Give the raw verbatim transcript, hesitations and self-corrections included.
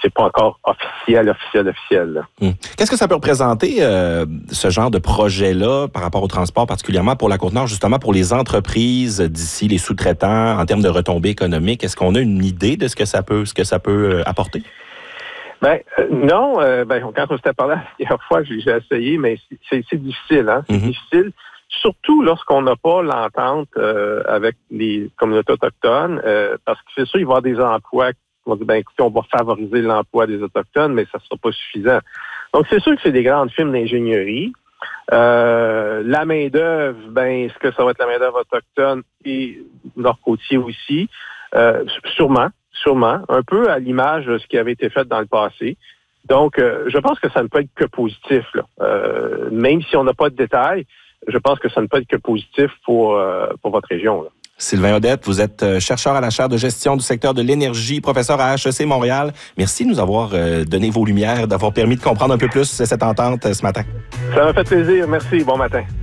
c'est pas encore officiel, officiel, officiel. Hum. Qu'est-ce que ça peut représenter, euh, ce genre de projet-là, par rapport au transport, particulièrement pour la Côte-Nord, justement pour les entreprises d'ici, les sous-traitants, en termes de retombées économiques? Est-ce qu'on a une idée de ce que ça peut, ce que ça peut euh, apporter? Ben euh, non, euh, ben quand on s'était parlé la dernière fois, j'ai, j'ai essayé, mais c'est, c'est difficile, hein. C'est mm-hmm. difficile, surtout lorsqu'on n'a pas l'entente euh, avec les communautés autochtones, euh, parce que c'est sûr, il va y avoir des emplois qui vont dire, ben écoutez, on va favoriser l'emploi des Autochtones, mais ça ne sera pas suffisant. Donc, c'est sûr que c'est des grandes firmes d'ingénierie. Euh, la main-d'œuvre, ben, est-ce que ça va être la main-d'œuvre autochtone et nord-côtier aussi? Euh, sûrement. Sûrement, un peu à l'image de ce qui avait été fait dans le passé. Donc, euh, je pense que ça ne peut être que positif, là. Euh, même si on n'a pas de détails, je pense que ça ne peut être que positif pour, euh, pour votre région, là. Sylvain Audette, vous êtes chercheur à la chaire de gestion du secteur de l'énergie, professeur à H E C Montréal. Merci de nous avoir donné vos lumières, d'avoir permis de comprendre un peu plus cette entente ce matin. Ça m'a fait plaisir. Merci. Bon matin.